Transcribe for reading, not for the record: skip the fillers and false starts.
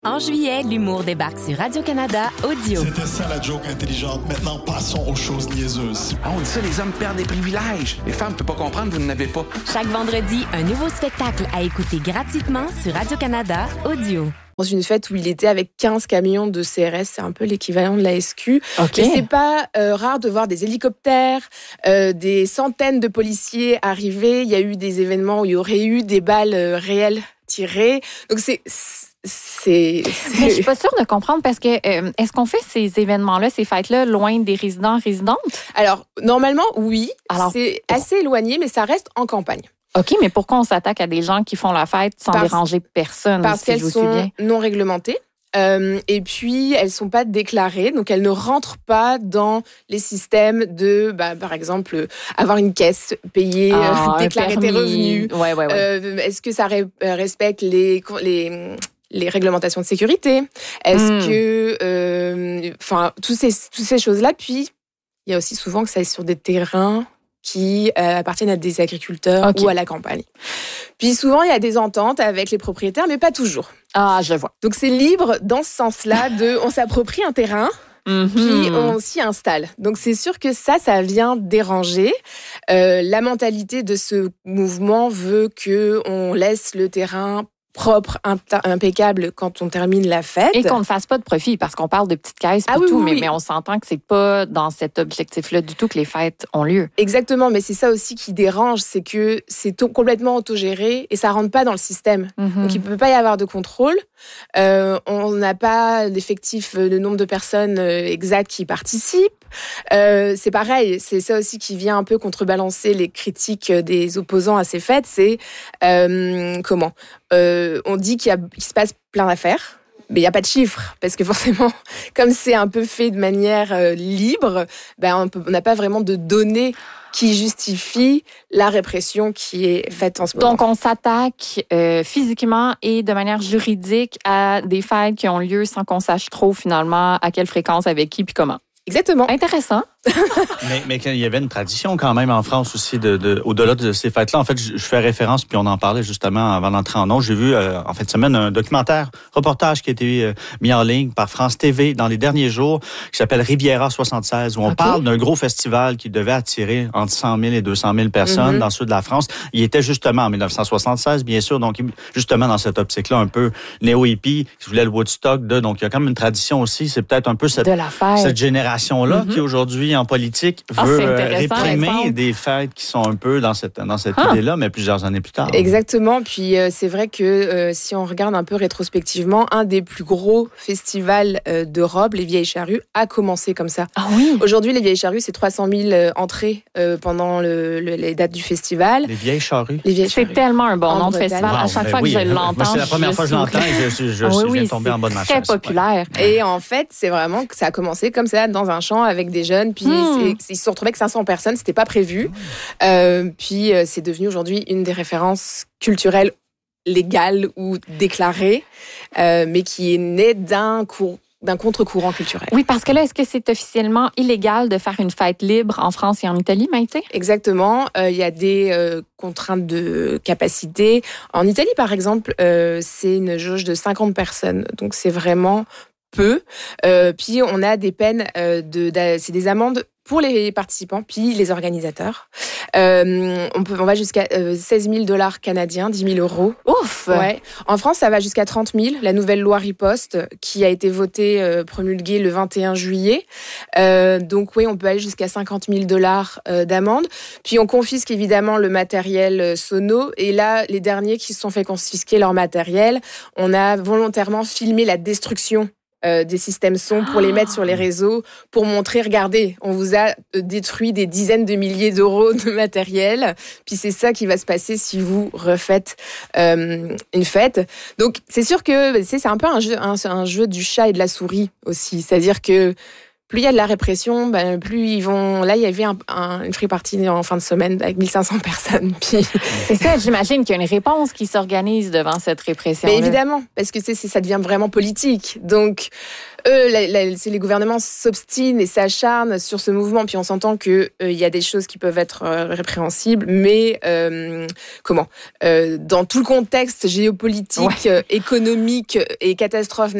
En juillet, l'humour débarque sur Radio-Canada Audio. C'était ça la joke intelligente. Maintenant, passons aux choses niaiseuses. Ah, on dit ça, les hommes perdent des privilèges. Les femmes ne peuvent pas comprendre, vous n'en avez pas. Chaque vendredi, un nouveau spectacle à écouter gratuitement sur Radio-Canada Audio. Dans une fête où il était avec 15 camions de CRS, c'est un peu l'équivalent de la SQ. Okay. Et c'est pas rare de voir des hélicoptères, des centaines de policiers arriver. Il y a eu des événements où il y aurait eu des balles réelles tirées. Donc Mais je suis pas sûre de comprendre parce que est-ce qu'on fait ces événements-là, ces fêtes-là, loin des résidents-résidentes? Alors, normalement, oui. C'est assez éloigné, mais ça reste en campagne. OK, mais pourquoi on s'attaque à des gens qui font la fête sans déranger personne? Parce qu'elles sont non réglementées. Et puis, elles sont pas déclarées, donc elles ne rentrent pas dans les systèmes de, par exemple, avoir une caisse, payer, déclarer tes revenus. Ouais. Est-ce que ça respecte les réglementations de sécurité? Est-ce que, toutes ces choses-là. Puis, il y a aussi souvent que ça est sur des terrains qui appartiennent à des agriculteurs ou à la campagne. Puis souvent, il y a des ententes avec les propriétaires, mais pas toujours. Ah, je vois. Donc, c'est libre dans ce sens-là on s'approprie un terrain, puis on s'y installe. Donc, c'est sûr que ça vient déranger. La mentalité de ce mouvement veut qu'on laisse le terrain propre, impeccable quand on termine la fête. Et qu'on ne fasse pas de profit, parce qu'on parle de petites caisses et tout, mais on s'entend que c'est pas dans cet objectif-là du tout que les fêtes ont lieu. Exactement, mais c'est ça aussi qui dérange, c'est que c'est complètement autogéré et ça rentre pas dans le système. Donc il peut pas y avoir de contrôle. On n'a pas d'effectif, de nombre de personnes exact qui participent. C'est pareil, c'est ça aussi qui vient un peu contrebalancer les critiques des opposants à ces fêtes, c'est on dit qu'il se passe plein d'affaires, mais il n'y a pas de chiffres, parce que forcément, comme c'est un peu fait de manière libre, on n'a pas vraiment de données qui justifient la répression qui est faite en ce moment. Donc, on s'attaque physiquement et de manière juridique à des fêtes qui ont lieu sans qu'on sache trop, finalement, à quelle fréquence, avec qui, puis comment. Exactement. Intéressant. mais il y avait une tradition quand même en France aussi, au-delà de ces fêtes-là. En fait, je fais référence, puis on en parlait justement avant d'entrer en ondes. J'ai vu en fin de semaine un reportage qui a été mis en ligne par France TV dans les derniers jours, qui s'appelle Riviera 76, où on parle d'un gros festival qui devait attirer entre 100 000 et 200 000 personnes dans le sud de la France. Il était justement en 1976, bien sûr, donc justement dans cette optique-là, un peu néo-hippie, qui voulait le Woodstock. Donc il y a quand même une tradition aussi. C'est peut-être un peu cette génération-là qui aujourd'hui en politique veut réprimer des fêtes qui sont un peu dans cette idée-là, mais plusieurs années plus tard. Exactement. Puis c'est vrai que si on regarde un peu rétrospectivement, un des plus gros festivals d'Europe, les Vieilles Charrues, a commencé comme ça. Ah oui. Aujourd'hui, les Vieilles Charrues, c'est 300 000 entrées pendant les dates du festival. Les Vieilles Charrues. C'est tellement un bon nom de festival. À chaque fois que je l'entends, moi, c'est la première fois que je l'entends et je viens de tomber en bas de ma chaise. Très populaire. Et en fait, c'est vraiment que ça a commencé comme ça, dans un champ avec des jeunes. Puis ils se sont retrouvés avec 500 personnes, c'était pas prévu. Puis c'est devenu aujourd'hui une des références culturelles légales ou déclarées, mais qui est née d'un contre-courant culturel. Oui, parce que là, est-ce que c'est officiellement illégal de faire une fête libre en France et en Italie, Maïté? Exactement. Il y a des contraintes de capacité. En Italie, par exemple, c'est une jauge de 50 personnes. Donc, c'est vraiment peu. Puis, on a des peines c'est des amendes pour les participants, puis les organisateurs. On va jusqu'à 16 000 $ canadiens, 10 000 euros. Ouf! Ouais. En France, ça va jusqu'à 30 000. La nouvelle loi Riposte, qui a été votée, promulguée le 21 juillet. Donc oui, on peut aller jusqu'à 50 000 $ d'amende. Puis on confisque évidemment le matériel sono. Et là, les derniers qui se sont fait confisquer leur matériel, on a volontairement filmé la destruction des systèmes son pour les mettre sur les réseaux, pour montrer, regardez, on vous a détruit des dizaines de milliers d'euros de matériel, puis c'est ça qui va se passer si vous refaites une fête. Donc c'est sûr que c'est un peu un jeu du chat et de la souris aussi, c'est-à-dire que plus il y a de la répression, plus ils vont... Là, il y avait une free party en fin de semaine avec 1500 personnes. Puis... C'est ça, j'imagine qu'il y a une réponse qui s'organise devant cette répression. Mais évidemment, parce que ça devient vraiment politique. Donc, les gouvernements s'obstinent et s'acharnent sur ce mouvement. Puis on s'entend qu'il y a des choses qui peuvent être répréhensibles, mais dans tout le contexte géopolitique, économique et catastrophe